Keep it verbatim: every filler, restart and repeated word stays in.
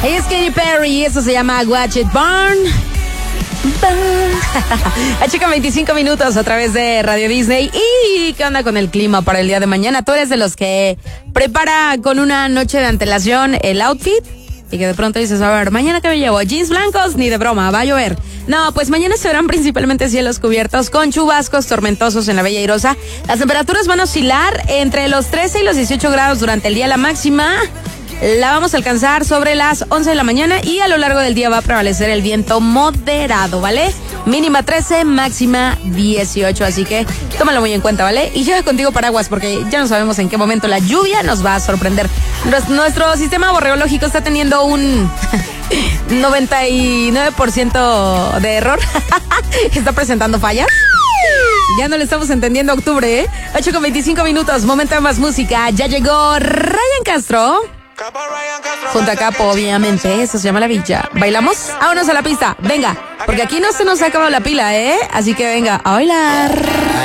Es Katy Perry, eso se llama Watch It Burn. Chica, veinticinco minutos a través de Radio Disney. ¿Y qué onda con el clima para el día de mañana? ¿Tú eres de los que prepara con una noche de antelación el outfit? Y que de pronto dices, a ver, ¿mañana qué me llevo? ¿Jeans blancos? Ni de broma, va a llover. No, pues mañana se verán principalmente cielos cubiertos con chubascos tormentosos en la Bella Airosa. Las temperaturas van a oscilar entre los trece y los dieciocho grados durante el día. La máxima la vamos a alcanzar sobre las once de la mañana y a lo largo del día va a prevalecer el viento moderado, ¿vale? Mínima trece, máxima dieciocho, así que tómalo muy en cuenta, ¿vale? Y lleva contigo paraguas porque ya no sabemos en qué momento la lluvia nos va a sorprender. Nuestro sistema borreológico está teniendo un noventa y nueve por ciento de error. Está presentando fallas. Ya no le estamos entendiendo a octubre, ¿eh? ocho con veinticinco minutos, momento de más música. Ya llegó Ryan Castro. Junto a Capo, obviamente, eso se llama La Villa. ¿Bailamos? Vámonos a la pista, venga, porque aquí no se nos ha acabado la pila, ¿eh? Así que venga, a bailar.